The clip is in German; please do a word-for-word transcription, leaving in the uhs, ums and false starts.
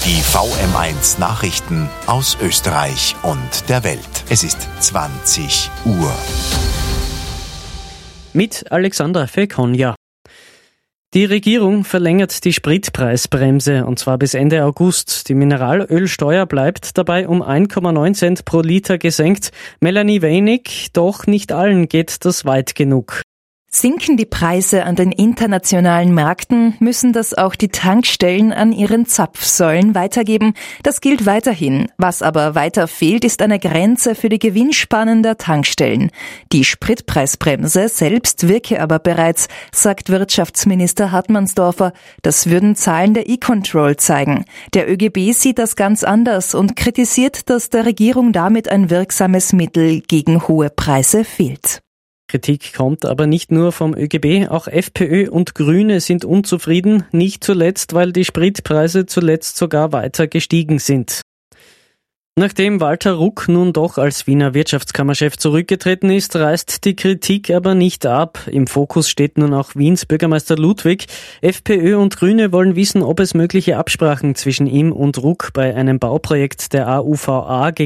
Die V M eins Nachrichten aus Österreich und der Welt. Es ist zwanzig Uhr. Mit Alexandra Fekonja. Die Regierung verlängert die Spritpreisbremse und zwar bis Ende August. Die Mineralölsteuer bleibt dabei um eins Komma neun Cent pro Liter gesenkt. Melanie Weinig, doch nicht allen geht das weit genug. Sinken die Preise an den internationalen Märkten, müssen das auch die Tankstellen an ihren Zapfsäulen weitergeben. Das gilt weiterhin. Was aber weiter fehlt, ist eine Grenze für die Gewinnspannen der Tankstellen. Die Spritpreisbremse selbst wirke aber bereits, sagt Wirtschaftsminister Hartmannsdorfer. Das würden Zahlen der E-Control zeigen. Der ÖGB sieht das ganz anders und kritisiert, dass der Regierung damit ein wirksames Mittel gegen hohe Preise fehlt. Kritik kommt aber nicht nur vom ÖGB, auch FPÖ und Grüne sind unzufrieden, nicht zuletzt, weil die Spritpreise zuletzt sogar weiter gestiegen sind. Nachdem Walter Ruck nun doch als Wiener Wirtschaftskammerchef zurückgetreten ist, reißt die Kritik aber nicht ab. Im Fokus steht nun auch Wiens Bürgermeister Ludwig. FPÖ und Grüne wollen wissen, ob es mögliche Absprachen zwischen ihm und Ruck bei einem Bauprojekt der A U V A